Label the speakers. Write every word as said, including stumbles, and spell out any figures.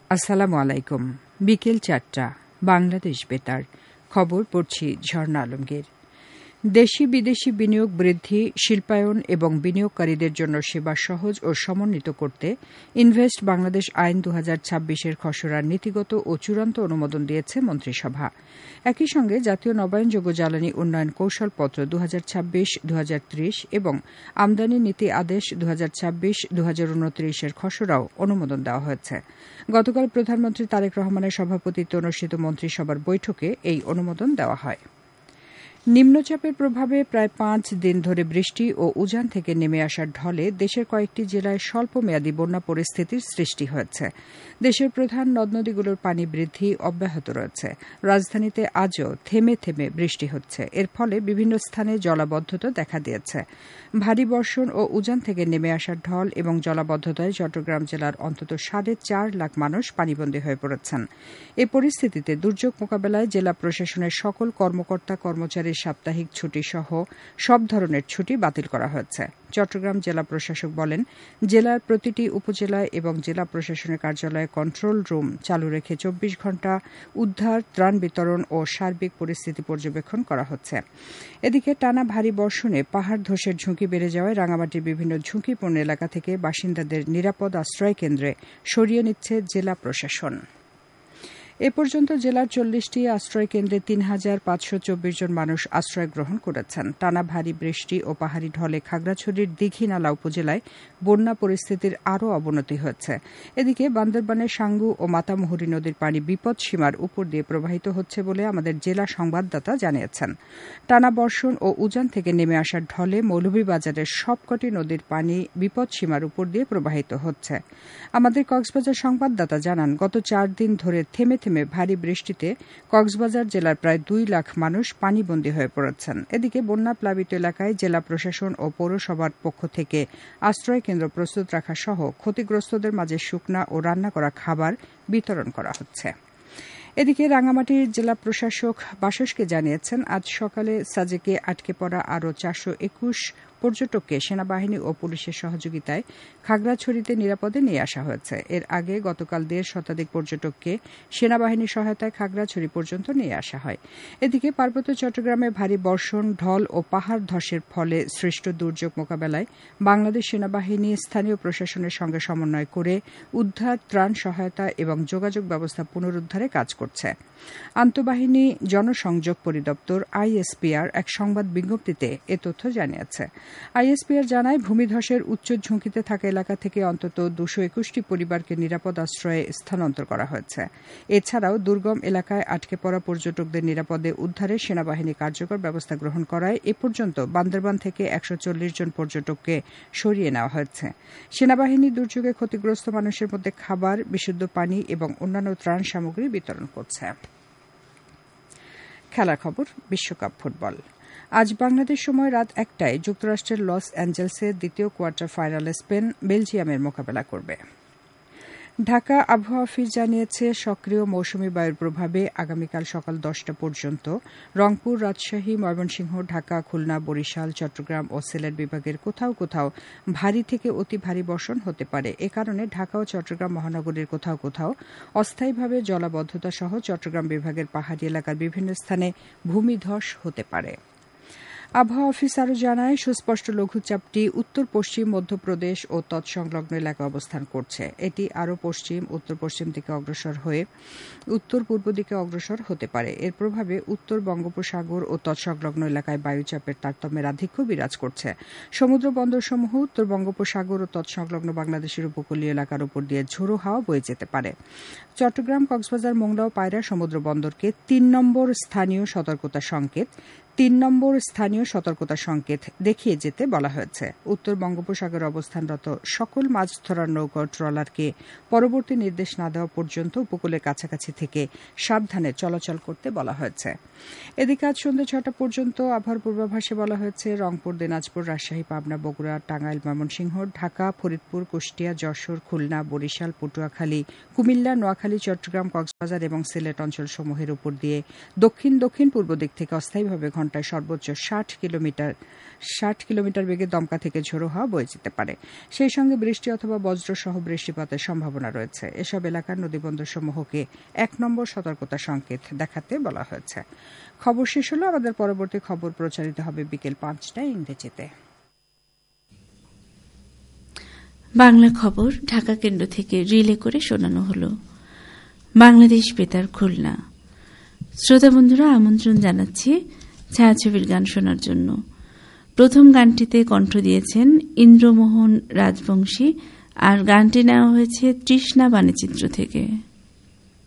Speaker 1: আসসালামু আলাইকুম। বিকেল চারটা, বাংলাদেশ বেতার খবর পড়ছি ঝর্ণা আলমগীর। দেশি বিদেশি বিনিয়োগ বৃদ্ধি, শিল্পায়ন এবং বিনিয়োগকারীদের জন্য সেবা সহজ ও সমন্বিত করতে ইনভেস্ট বাংলাদেশ আইন দু হাজার ছাব্বিশের খসড়ার নীতিগত ও চূড়ান্ত অনুমোদন দিয়েছে মন্ত্রিসভা। একই সঙ্গে জাতীয় নবায়নযোগ্য জ্বালানি উন্নয়ন কৌশলপত্র দু হাজার ছাব্বিশ দু হাজার ত্রিশ এবং আমদানি নীতি আদেশ দু হাজার ছাব্বিশ দু হাজার উনত্রিশের খসড়াও অনুমোদন দেওয়া হয়েছে। গতকাল প্রধানমন্ত্রী তারেক রহমানের সভাপতিত্বে অনুষ্ঠিত মন্ত্রিসভার বৈঠকে এই অনুমোদন দেওয়া হয়। নিম্নচাপের প্রভাবে প্রায় পাঁচ দিন ধরে বৃষ্টি ও উজান থেকে নেমে আসার ঢলে দেশের কয়েকটি জেলায় স্বল্পমেয়াদী বন্যা পরিস্থিতির সৃষ্টি হয়েছে। দেশের প্রধান নদ নদীগুলোর পানি বৃদ্ধি অব্যাহত রয়েছে। রাজধানীতে আজও থেমে থেমে বৃষ্টি হচ্ছে। এর ফলে বিভিন্ন স্থানে জলাবদ্ধতা দেখা দিয়েছে। ভারী বর্ষণ ও উজান থেকে নেমে আসার ঢল এবং জলাবদ্ধতায় চট্টগ্রাম জেলার অন্তত সাড়ে চার লাখ মানুষ পানিবন্দী হয়ে পড়েছেন। এ পরিস্থিতিতে দুর্যোগ মোকাবেলায় জেলা প্রশাসনের সকল কর্মকর্তা কর্মচারী সাপ্তাহিক ছুটি সহ সব ধরনের ছুটি বাতিল করা হয়েছে। চট্টগ্রাম জেলা প্রশাসক বলেন, জেলার প্রতিটি উপজেলায় এবং জেলা প্রশাসনের কার্যালয়ে কন্ট্রোল রুম চালু রেখে চব্বিশ ঘণ্টা উদ্ধার, ত্রাণ বিতরণ ও সার্বিক পরিস্থিতি পর্যবেক্ষণ করা হচ্ছে। এদিকে টানা ভারী বর্ষণে পাহাড় ধসের ঝুঁকি বেড়ে যাওয়ায় রাঙামাটির বিভিন্ন ঝুঁকিপূর্ণ এলাকা থেকে বাসিন্দাদের নিরাপদ আশ্রয় কেন্দ্রে সরিয়ে নিচ্ছে জেলা প্রশাসন। এ পর্যন্ত জেলার চল্লিশটি আশ্রয় কেন্দ্রে তিন হাজার পাঁচশো চব্বিশ জন মানুষ আশ্রয় গ্রহণ করেছেন। টানা ভারী বৃষ্টি ও পাহাড়ি ঢলে খাগড়াছড়ির দীঘিনালা উপজেলায় বন্যা পরিস্থিতির আরও অবনতি হয়েছে। এদিকে বান্দরবানের সাঙ্গু ও মাতামুহুরী নদীর পানি বিপদসীমার উপর দিয়ে প্রবাহিত হচ্ছে বলে আমাদের জেলা সংবাদদাতা জানিয়েছেন। টানা বর্ষণ ও উজান থেকে নেমে আসার ঢলে মৌলভীবাজারের সবকটি নদীর পানি বিপদসীমার উপর দিয়ে প্রবাহিত হচ্ছে। আমাদের কক্সবাজার সংবাদদাতা জানান, গত চার দিন ধরে থেমে থেমে ভারী বৃষ্টিতে কক্সবাজার জেলার প্রায় দুই লাখ মানুষ পানিবন্দী হয়ে পড়েছেন। এদিকে বন্যা প্লাবিত এলাকায় জেলা প্রশাসন ও পৌরসভার পক্ষ থেকে আশ্রয় কেন্দ্র প্রস্তুত রাখা সহ ক্ষতিগ্রস্তদের মাঝে শুকনা ও রান্না করা খাবার বিতরণ করা হচ্ছে। এদিকে রাঙামাটির জেলা প্রশাসক বাসসকে জানিয়েছেন, আজ সকালে সাজেকে আটকে পড়া আরও চারশো একুশ পর্যটককে সেনাবাহিনী ও পুলিশের সহযোগিতায় খাগড়াছড়িতে নিরাপদে নিয়ে আসা হয়েছে। এর আগে গতকাল দেড় শতাধিক পর্যটককে সেনাবাহিনীর সহায়তায় খাগড়াছড়ি পর্যন্ত নিয়ে আসা হয়। এদিকে পার্বত্য চট্টগ্রামে ভারী বর্ষণ, ঢল ও পাহাড় ধসের ফলে সৃষ্ট দুর্যোগ মোকাবেলায় বাংলাদেশ সেনাবাহিনী স্থানীয় প্রশাসনের সঙ্গে সমন্বয় করে উদ্ধার, ত্রাণ সহায়তা এবং যোগাযোগ ব্যবস্থা পুনরুদ্ধারে কাজ করছে। আন্তঃবাহিনী জনসংযোগ পরিদপ্তর আইএসপিআর এক সংবাদ বিজ্ঞপ্তিতে এ তথ্য জানিয়েছে। আইএসপিআর জানায়, ভূমিধসের উচ্চ ঝুঁকিতে থাকা এলাকা থেকে অন্তত দুশো একুশটি পরিবারকে নিরাপদ আশ্রয়ে স্থানান্তর করা হয়েছে। এছাড়াও দুর্গম এলাকায় আটকে পড়া পর্যটকদের নিরাপদে উদ্ধারে সেনাবাহিনী কার্যকর ব্যবস্থা গ্রহণ করায় এ পর্যন্ত বান্দরবান থেকে একশো চল্লিশ জন পর্যটককে সরিয়ে নেওয়া হয়েছে। সেনাবাহিনী দুর্যোগে ক্ষতিগ্রস্ত মানুষের মধ্যে খাবার, বিশুদ্ধ পানি এবং অন্যান্য ত্রাণ সামগ্রী বিতরণ করছে। খেলার খবর। বিশ্বকাপ ফুটবল আজ বাংলাদেশ সময় রাত একটায় যুক্তরাষ্ট্রের লস অ্যাঞ্জেলসে দ্বিতীয় কোয়ার্টার ফাইনালে স্পেন বেলজিয়ামের মোকাবেলা করবে। ঢাকা আবহাওয়া অফিস জানিয়েছে, সক্রিয় মৌসুমী বায়ুর প্রভাবে আগামীকাল সকাল দশটা পর্যন্ত রংপুর, রাজশাহী, ময়মনসিংহ, ঢাকা, খুলনা, বরিশাল, চট্টগ্রাম ও সিলেট বিভাগের কোথাও কোথাও ভারী থেকে অতি ভারী বর্ষণ হতে পারে। এ কারণে ঢাকা ও চট্টগ্রাম মহানগরীর কোথাও কোথাও অস্থায়ীভাবে জলাবদ্ধতা সহ চট্টগ্রাম বিভাগের পাহাড়ি এলাকার বিভিন্ন স্থানে ভূমিধস হতে পারে। আবহাওয়া অফিস আরও জানায়, সুস্পষ্ট লঘুচাপটি উত্তর পশ্চিম মধ্যপ্রদেশ ও তৎসংলগ্ন এলাকায় অবস্থান করছে। এটি আরও পশ্চিম উত্তর পশ্চিম দিকে অগ্রসর হয়ে উত্তর পূর্ব দিকে অগ্রসর হতে পারে। এর প্রভাবে উত্তর বঙ্গোপসাগর ও তৎসংলগ্ন এলাকায় বায়ুচাপের তারতম্যের আধিক্য বিরাজ করছে। সমুদ্র বন্দরসমূহ উত্তর বঙ্গোপসাগর ও তৎসংলগ্ন বাংলাদেশের উপকূলীয় এলাকার উপর দিয়ে ঝোড়ো হাওয়া বয়ে যেতে পারে। চট্টগ্রাম, কক্সবাজার, মোংলা ও পায়রা সমুদ্র বন্দরকে তিন নম্বর স্থানীয় সতর্কতা সংকেত তিন নম্বর স্থানীয় সতর্কতা সংকেত দেখিয়ে যেতে বলা হয়েছে। উত্তর বঙ্গোপসাগরে অবস্থানরত সকল মাছ ধরার নৌকা ট্রলারকে পরবর্তী নির্দেশ না দেওয়া পর্যন্ত উপকূলের কাছাকাছি থেকে সাবধানে চলাচল করতে বলা হয়েছে। এদিকে আজ সন্ধ্যা ছটা পর্যন্ত আবহাওয়ার পূর্বাভাসে বলা হয়েছে, রংপুর, দিনাজপুর, রাজশাহী, পাবনা, বগুড়া, টাঙ্গাইল, ময়মনসিংহ, ঢাকা, ফরিদপুর, কুষ্টিয়া, যশোর, খুলনা, বরিশাল, পটুয়াখালী, কুমিল্লা, নোয়াখালী, চট্টগ্রাম, কক্সবাজার এবং সিলেট অঞ্চলসমূহের উপর দিয়ে দক্ষিণ দক্ষিণ পূর্ব দিক থেকে অস্থায়ীভাবে ঘন্টায় সর্বোচ্চ ষাট কিলোমিটার ষাট কিলোমিটার বেগে দমকা থেকে ঝোড়ো হাওয়া বয়ে যেতে পারে। সেই সঙ্গে বৃষ্টি অথবা বজ্রসহ বৃষ্টিপাতের সম্ভাবনা রয়েছে। এসব এলাকার নদীবন্দরসমূহকে এক নম্বর সতর্কতা সংকেত দেখাতে বলা হয়েছে। খবর শেষ হলো। আমাদের পরবর্তী খবর প্রচারিত হবে বিকেল পাঁচটায় ইংরেজিতে।
Speaker 2: বাংলা খবর ঢাকা কেন্দ্র থেকে রিলে করে শোনানো হল। বাংলাদেশ বেতার খুলনা। শ্রোতা বন্ধুরা, আমন্ত্রণ জানাচ্ছি ছায়াছবির গান শোনার জন্য। প্রথম গানটিতে কণ্ঠ দিয়েছেন ইন্দ্রমোহন রাজবংশী, আর গানটি নেওয়া হয়েছে তৃষ্ণা বাণীচিত্র থেকে।